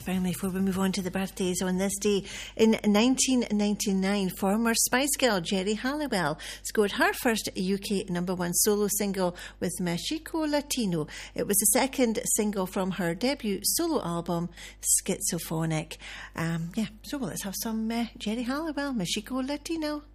finally, before we move on to the birthdays on this day, in 1999, former Spice Girl Geri Halliwell scored her first UK #1 solo single with Mexico Latino. It was the second single from her debut solo album, Schizophonic. So let's have some Geri Halliwell, Mexico Latino.